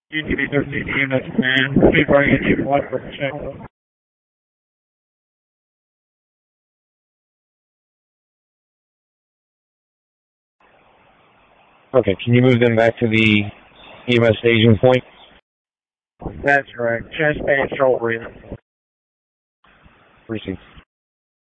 You need to see the EMS man. Be bringing you blood for check. Okay, can you move them back to the EMS staging point? That's correct. Chest pain, shoulder breathing. Received.